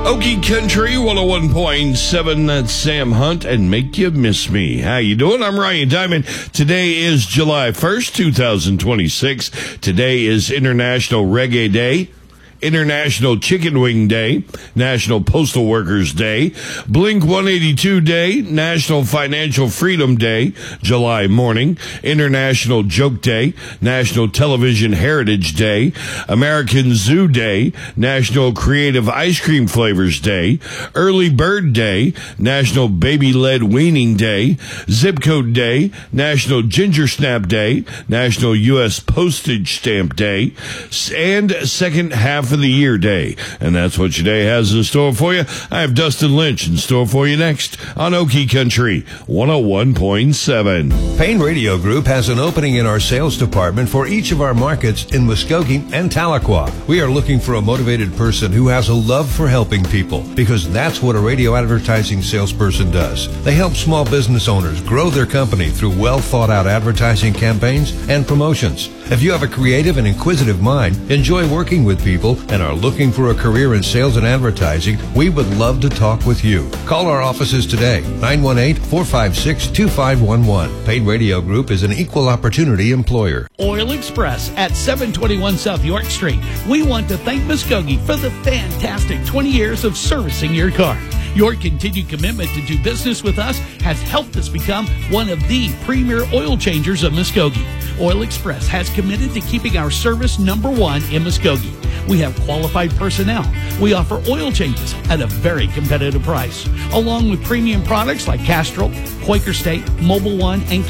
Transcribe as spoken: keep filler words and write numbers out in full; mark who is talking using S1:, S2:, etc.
S1: Okie Country one oh one point seven, that's Sam Hunt and Make You Miss Me. How you doing? I'm Ryan Diamond. Today is July first, twenty twenty-six. Today is International Reggae Day, International Chicken Wing Day, National Postal Workers Day, Blink one eighty-two Day, National Financial Freedom Day, July morning, International Joke Day, National Television Heritage Day, American Zoo Day, National Creative Ice Cream Flavors Day, Early Bird Day, National Baby-Led Weaning Day, Zip Code Day, National Ginger Snap Day, National U S Postage Stamp Day, and Second Half of the Year Day. And that's what your day has in store for you. I have Dustin Lynch in store for you next on Okie Country one oh one point seven.
S2: Payne Radio Group has an opening in our sales department for each of our markets in Muskogee and Tahlequah. We are looking for a motivated person who has a love for helping people, because that's what a radio advertising salesperson does. They help small business owners grow their company through well thought out advertising campaigns and promotions. If you have a creative and inquisitive mind, enjoy working with people, and are looking for a career in sales and advertising, we would love to talk with you. Call our offices today, nine one eight, four five six, two five one one. Payne Radio Group is an equal opportunity employer.
S3: Oil Express at seven twenty-one South York Street. We want to thank Muskogee for the fantastic twenty years of servicing your car. Your continued commitment to do business with us has helped us become one of the premier oil changers of Muskogee. Oil Express has committed to keeping our service number one in Muskogee. We have qualified personnel. We offer oil changes at a very competitive price, along with premium products like Castrol, Quaker State, Mobil One, and